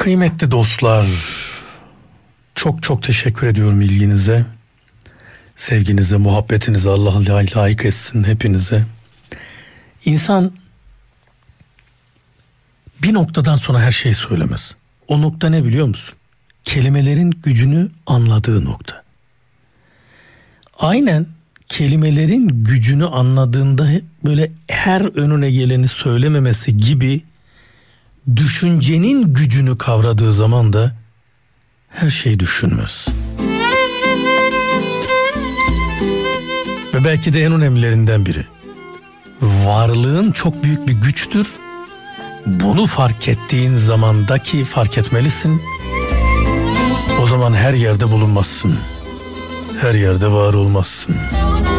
Kıymetli dostlar, çok çok teşekkür ediyorum ilginize, sevginize, muhabbetinize. Allah layık etsin hepinize. İnsan bir noktadan sonra her şeyi söylemez. O nokta ne biliyor musun? Kelimelerin gücünü anladığı nokta. Aynen kelimelerin gücünü anladığında böyle her önüne geleni söylememesi gibi, düşüncenin gücünü kavradığı zaman da her şeyi düşünmez. Ve belki de en önemlilerinden biri. Varlığın çok büyük bir güçtür. Bunu fark ettiğin zamandaki fark etmelisin. O zaman her yerde bulunmazsın. Her yerde var olmazsın.